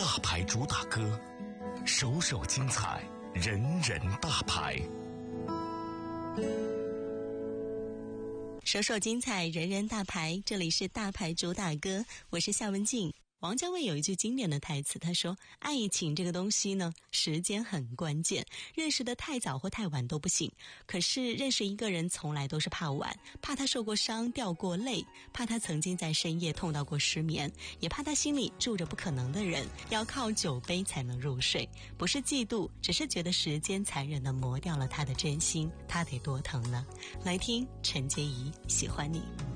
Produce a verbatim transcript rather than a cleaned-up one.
大牌主打歌，首首精彩，人人大牌。 首首精彩，人人大牌，这里是大牌主打歌，我是夏文静。王家卫有一句经典的台词，他说爱情这个东西呢，时间很关键，认识的太早或太晚都不行，可是认识一个人从来都是怕晚，怕他受过伤掉过泪，怕他曾经在深夜痛到过失眠，也怕他心里住着不可能的人，要靠酒杯才能入睡。不是嫉妒，只是觉得时间残忍地磨掉了他的真心，他得多疼呢。来听陈洁仪，喜欢你。